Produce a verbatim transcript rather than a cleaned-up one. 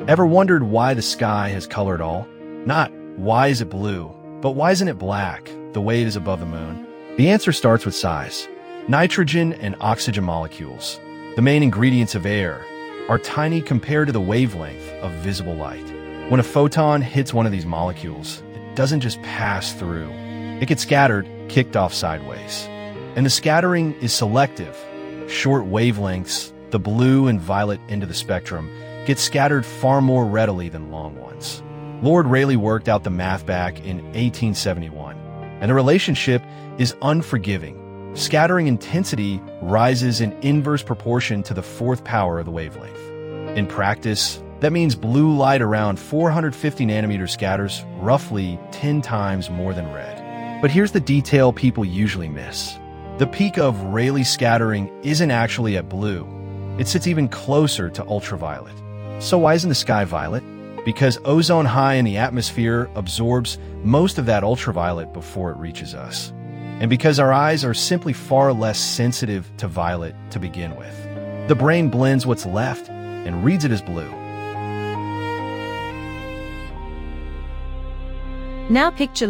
Ever wondered why the sky has color at all? Not why is it blue, but why isn't it black, the way it is above the moon? The answer starts with size. Nitrogen and oxygen molecules, the main ingredients of air, are tiny compared to the wavelength of visible light. When a photon hits one of these molecules, it doesn't just pass through. It gets scattered, kicked off sideways. And the scattering is selective. Short wavelengths, the blue and violet end of the spectrum, get scattered far more readily than long ones. Lord Rayleigh worked out the math back in eighteen seventy-one, and the relationship is unforgiving. Scattering intensity rises in inverse proportion to the fourth power of the wavelength. In practice, that means blue light around four hundred fifty nanometers scatters roughly ten times more than red. But here's the detail people usually miss. The peak of Rayleigh scattering isn't actually at blue. It sits even closer to ultraviolet. So why isn't the sky violet? Because ozone high in the atmosphere absorbs most of that ultraviolet before it reaches us. And because our eyes are simply far less sensitive to violet to begin with. The brain blends what's left and reads it as blue. Now picture